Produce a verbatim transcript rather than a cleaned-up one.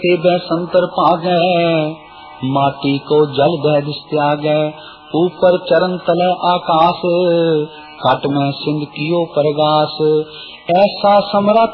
के बैसंतर भागै, माटी को जल दह दिस त्यागै। ऊपर चरण तले आकाश, काट में सिंध कियो परगास। ऐसा समरथ